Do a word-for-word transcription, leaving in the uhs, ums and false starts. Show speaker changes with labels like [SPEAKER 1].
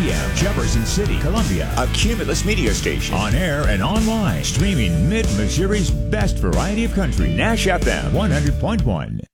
[SPEAKER 1] p m Jefferson City, Columbia.
[SPEAKER 2] A Cumulus media station.
[SPEAKER 1] On air and online. Streaming Mid-Missouri's best variety of country.
[SPEAKER 2] Nash F M
[SPEAKER 1] one hundred point one.